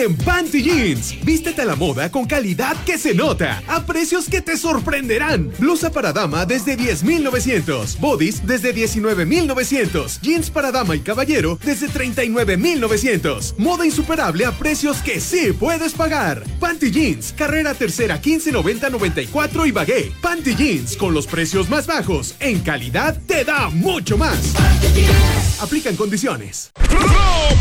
en Panty Jeans. Vístete a la moda con calidad que se nota, a precios que te sorprenderán. Blusa para dama desde 10,900, bodies desde 19,900, jeans para dama y caballero desde 39,900. Moda insuperable a precios que sí puedes pagar. Panty Jeans, carrera tercera 1590-94 y Bagué. Panty Jeans, con los precios más bajos, en calidad te da mucho más. Aplican condiciones.